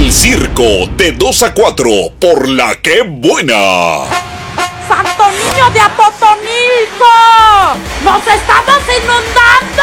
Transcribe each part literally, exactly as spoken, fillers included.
El circo de dos a cuatro por La Que Buena. ¡Santo Niño de Atotonilco! ¡Nos estamos inundando!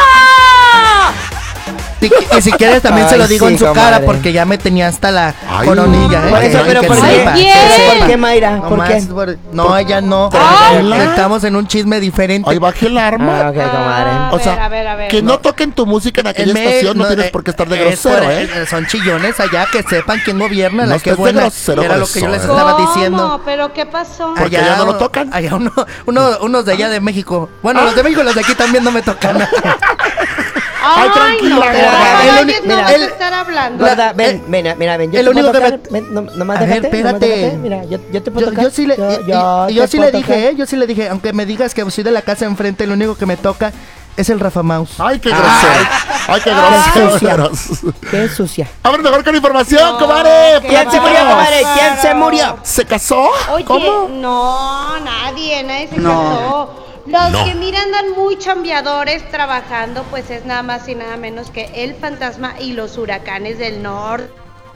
Y, y si quieres también Ay, se lo digo sí, en su comadre. cara porque ya me tenía hasta la Ay, coronilla. Por ¿eh? eso, Que- pero que ¿por qué? sepa, que ¿Quién? sepa. ¿Por qué, Mayra? No, ¿Por qué? más por- no, ella no. Ay. Estamos en un chisme diferente. Ahí baje el arma. Ah, ok, comadre. A O sea, ver, a ver, a ver. Que no toquen tu música en aquella El me- estación, no, no, tienes eh, por qué estar de es grosero, por- ¿eh? eh, Son chillones allá, que sepan quién gobierna. No La Que estés de Buena. grosero Era con lo que yo eso, les ¿eh? estaba ¿Cómo? diciendo. ¿Pero qué pasó? Porque allá no lo tocan. Allá uno, uno, unos de allá de México. Bueno, los de México y los de aquí también no me tocan. Ay, tranquila, no, gorda. pero El uni- no mira, vas a el- estar hablando. la- Gorda, ven, eh, mira, mira, ven. Yo el te único puedo que tocar. Ven, no, nomás A ver, déjate, nomás espérate. déjate. Mira, yo, yo te puedo Yo, tocar. yo sí le, Yo, y- y- yo y yo te sí puedo le tocar. dije, ¿eh? Yo sí le dije, aunque me digas que soy de la casa enfrente, lo único que me toca es el Rafa Maus. Ay, qué grosero. Ay, qué sucia. grosero. Qué sucia. Vámonos mejor con información, comadre. ¿Quién se murió, comadre? ¿Quién se murió? ¿Se casó? Oye, ¿Cómo? no, nadie, nadie se No. casó. Los No. que miran andan muy chambeadores trabajando, pues es nada más y nada menos que el fantasma y los huracanes del norte.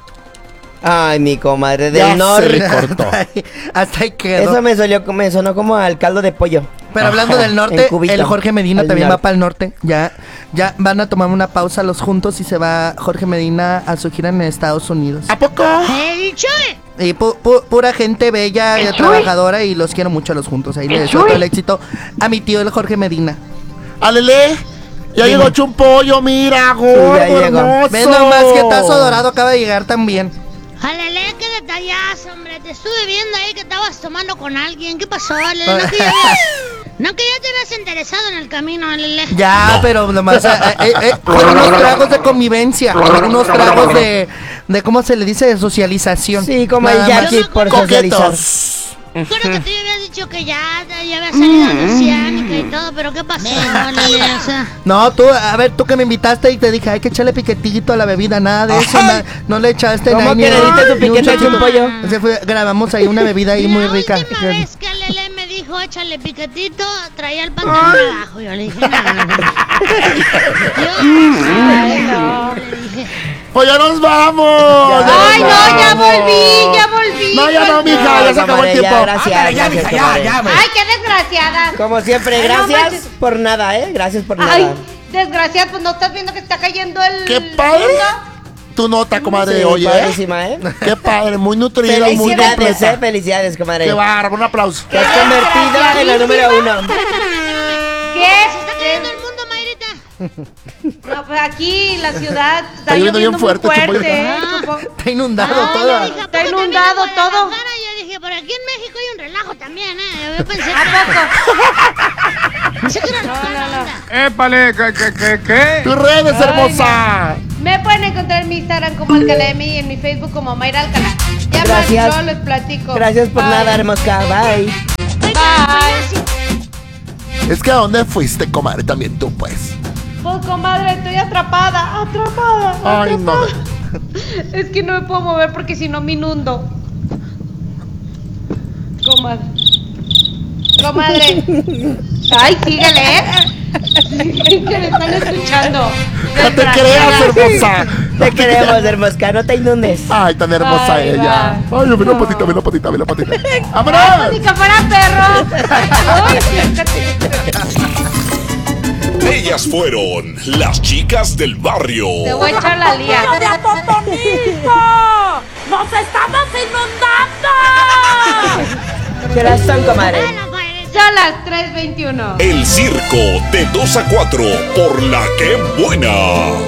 Ay, mi comadre Ya del se norte. le cortó. Hasta ahí, hasta ahí quedó. Eso me, solió, me sonó como al caldo de pollo. Pero hablando Ajá, del en norte, cubito. el Jorge Medina Al también va norte. para el norte. Ya, ya van a tomar una pausa los juntos y se va Jorge Medina a su gira en Estados Unidos. ¿A poco? Y pu- pu- pura gente bella y trabajadora y los quiero mucho a los juntos. Ahí le deseo todo el éxito a mi tío el Jorge Medina. Alele. Ya llegó Chumpollo, mira, gordo, ya llegó. hermoso. Ves nomás que Tazo Dorado acaba de llegar también. Alele, qué detallazo, hombre. Te estuve viendo ahí que estabas tomando con alguien. ¿Qué pasó, Alele? No que ya, no que ya te habías interesado en el camino, Alele. Ya, pero nomás eh, eh, eh, fueron unos tragos de convivencia, unos tragos de, de ¿cómo se le dice? De socialización. Sí, como Nada el más. Jackie por socializar. Coquetos. Recuerdo que tú ya habías dicho que ya, ya había salido de Oceánica y todo, pero ¿qué pasó, Alele? O sea, No, tú, a ver, tú que me invitaste y te dije, hay que echarle piquetito a la bebida, nada de eso, na- no le echaste ¿Cómo nada, que le diste tu ni un piquete a chachito. Chumpollo? Se fue- grabamos ahí una bebida ahí muy la rica. última vez que Alele me dijo, échale piquetito, traía el pantalón abajo. Yo le dije, no, no, no. Yo, ay, no, le dije. Pues ya nos vamos. ya Ay, nos no, ya vamos. volví, ya volví. No, ya no, mija, ya se acabó el comadre, ya, tiempo. gracias, gracias, comadre. Ay, qué desgraciada. Como siempre, Ay, no gracias manches. por nada, ¿eh? Gracias por nada. Ay, desgraciada, pues no estás viendo que está cayendo el... Qué padre. Tu nota, comadre, Sí, oye. padrísima, ¿eh? Qué padre, muy nutrida, muy Felicidades, completa. ¿eh? Felicidades, comadre. Qué bárbaro, un aplauso. Te has convertido en la número uno. ¿Qué? Se está cayendo el mundo, Mayrita. No, pues aquí la ciudad está, lloviendo bien lloviendo muy fuerte, fuerte. Chupoyo. ¿eh? Ah. Supongo- Está inundado Ah, todo. yo dije, ¿a poco Está también inundado en todo. Guadalajara? Yo dije, pero aquí en México hay un relajo también, ¿eh? Yo pensé ¿A poco? Pensé que era No, toda la no, no. onda. Épale, ¿qué, qué, qué, qué? Tus redes, Ay, hermosa. Me pueden encontrar en mi Instagram como Alcalemi y en mi Facebook como Mayra Alcalá. Ya Gracias. más, yo les platico. Gracias por Bye. nada, hermosa. Bye. Bye. Es que a dónde fuiste, comadre, también tú, pues. Pues comadre, estoy atrapada, atrapada. Ay, no. atrapada. Es que no me puedo mover porque si no me inundo. Comadre. Comadre. Ay, síguele, ¿eh? Que me están escuchando. No te creas, hermosa. Te queremos, hermosa. No te inundes. Ay, tan hermosa Ay, ella. va. Ay, ve la patita, ve la patita, ve la patita. Ay, ¡Vámonos! ni que fuera perro. Ay, fíjate. Ellas fueron las chicas del barrio. Te voy a echar la lía. ¡Niño de Atotonilco! ¡Nos estamos inundando! ¿Qué horas son, comadre? Bueno, Mayrita. Son las tres veintiuno. El circo de dos a cuatro por La Que Buena.